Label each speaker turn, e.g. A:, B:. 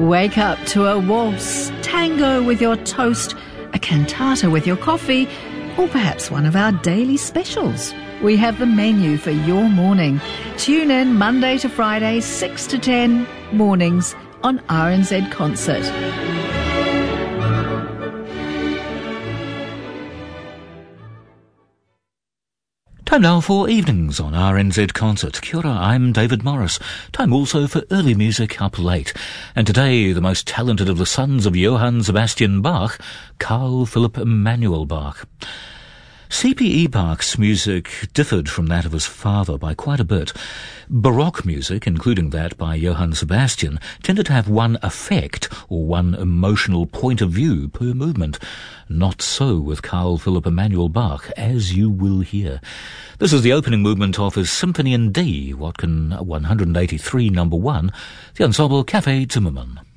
A: Wake up to a waltz, tango with your toast, a cantata with your coffee, or perhaps one of our daily specials. We have the menu for your morning. Tune in Monday to Friday, 6 to 10 mornings on RNZ Concert.
B: Time now for evenings on RNZ Concert. Kia ora, I'm David Morris. Time also for early music up late. And today, the most talented of the sons of Johann Sebastian Bach, Carl Philipp Emanuel Bach. C.P.E. Bach's music differed from that of his father by quite a bit. Baroque music, including that by Johann Sebastian, tended to have one effect or one emotional point of view per movement. Not so with Carl Philipp Emanuel Bach, as you will hear. This is the opening movement of his Symphony in D, Watkin 183 No. 1, the Ensemble Café Zimmermann.